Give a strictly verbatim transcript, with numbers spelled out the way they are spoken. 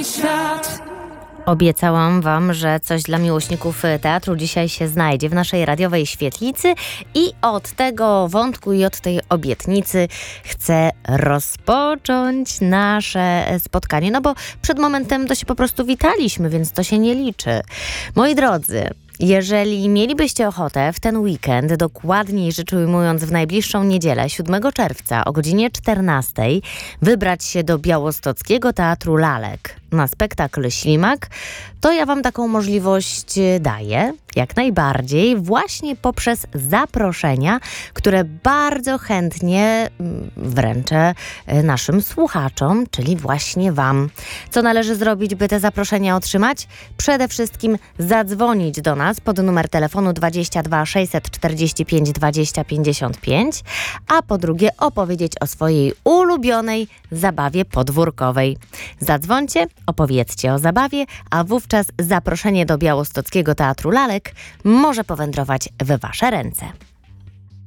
świat. Obiecałam wam, że coś dla miłośników teatru dzisiaj się znajdzie w naszej radiowej świetlicy i od tego wątku i od tej obietnicy chcę rozpocząć nasze spotkanie, no bo przed momentem to się po prostu witaliśmy, więc to się nie liczy. Moi drodzy, jeżeli mielibyście ochotę w ten weekend, dokładniej rzecz ujmując w najbliższą niedzielę, siódmego czerwca o godzinie czternastej, wybrać się do Białostockiego Teatru Lalek na spektakl Ślimak, to ja wam taką możliwość daję, jak najbardziej, właśnie poprzez zaproszenia, które bardzo chętnie wręczę naszym słuchaczom, czyli właśnie wam. Co należy zrobić, by te zaproszenia otrzymać? Przede wszystkim zadzwonić do nas pod numer telefonu dwadzieścia dwa sześćset czterdzieści pięć dwadzieścia pięćdziesiąt pięć, a po drugie opowiedzieć o swojej ulubionej zabawie podwórkowej. Zadzwońcie, opowiedzcie o zabawie, a wówczas zaproszenie do Białostockiego Teatru Lalek może powędrować w wasze ręce.